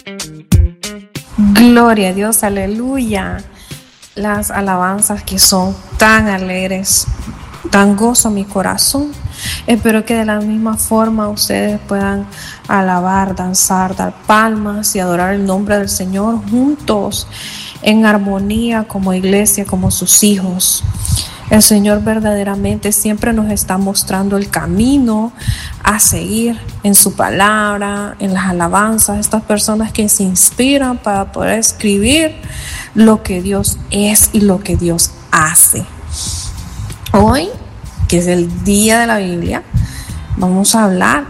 Gloria a Dios, aleluya. Las alabanzas que son tan alegres, dan gozo a mi corazón. Espero que de la misma forma ustedes puedan alabar, danzar, dar palmas y adorar el nombre del Señor juntos, en armonía como iglesia, como sus hijos. El Señor verdaderamente siempre nos está mostrando el camino a seguir en su palabra, en las alabanzas. Estas personas que se inspiran para poder escribir lo que Dios es y lo que Dios hace. Hoy, que es el día de la Biblia, vamos a hablar